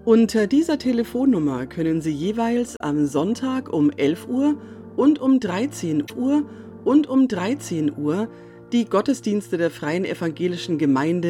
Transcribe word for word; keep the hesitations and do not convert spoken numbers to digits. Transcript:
Unter dieser Telefonnummer können Sie jeweils am Sonntag um elf Uhr und um dreizehn Uhr und um dreizehn Uhr die Gottesdienste der Freien Evangelischen Gemeinde